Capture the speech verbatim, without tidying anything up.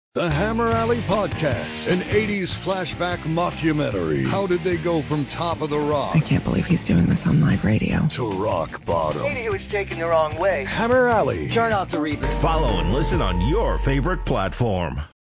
The Hammer Alley Podcast, an eighties flashback mockumentary. How did they go from Top of the Rock? I can't believe he's doing this on live radio. To rock bottom. Maybe he was taken the wrong way. Hammer Alley. Turn off the reverb. Follow and listen on your favorite platform.